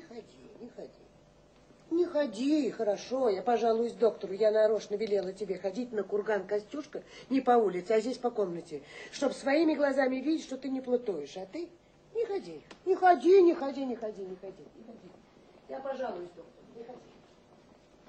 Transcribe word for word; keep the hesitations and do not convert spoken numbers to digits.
ходи, не ходи. Не ходи, хорошо, я пожалуюсь доктору. Я нарочно велела тебе ходить на курган Костюшка не по улице, а здесь по комнате, чтобы своими глазами видеть, что ты не плутуешь. А ты не ходи, не ходи, не ходи, не ходи, не ходи, не ходи. Я пожалуюсь доктору, не ходи.